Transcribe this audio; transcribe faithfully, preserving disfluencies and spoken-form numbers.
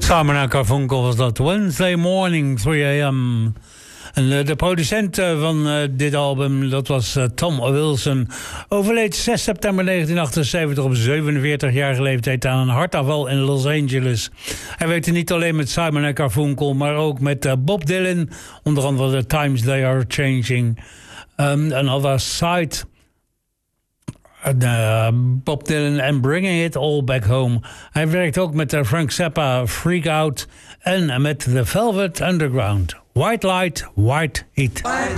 Simon en Garfunkel was dat. Wednesday morning, three a m En uh, de producent uh, van uh, dit album, dat was uh, Tom Wilson. Overleed zes september negentien achtenzeventig op zevenenveertigjarige leeftijd aan een hartaanval in Los Angeles. Hij werkte niet alleen met Simon en Garfunkel, maar ook met uh, Bob Dylan. Onder andere The Times They Are Changing. Um, Another Side. Uh, Bob Dylan en Bringing It All Back Home. Hij werkt ook met uh, Frank Zappa, Freak Out en met The Velvet Underground. White Light, White Heat.